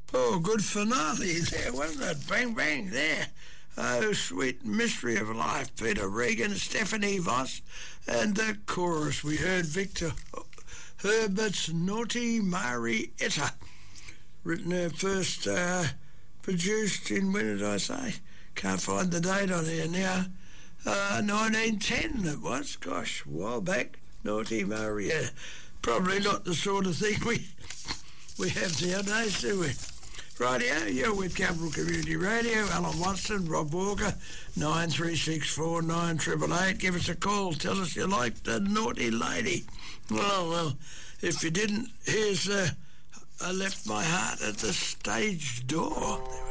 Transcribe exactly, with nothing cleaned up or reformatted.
Oh, good finale there, wasn't it? Bang, bang, there. Oh, Sweet Mystery of Life, Peter Regan, Stephanie Voss, and the chorus we heard Victor Herbert's Naughty Marietta, written uh, first uh, produced in, when did I say? Can't find the date on here now. Uh, nineteen ten it was, gosh, a while back. Naughty Marietta. Probably not the sort of thing we we have nowadays, do we? Rightio, you're with Capital Community Radio. Alan Watson, Rob Walker, nine three six four nine eight eight eight. Give us a call. Tell us you like the Naughty Lady. Oh, well, if you didn't, here's uh, I Left My Heart at the Stage Door.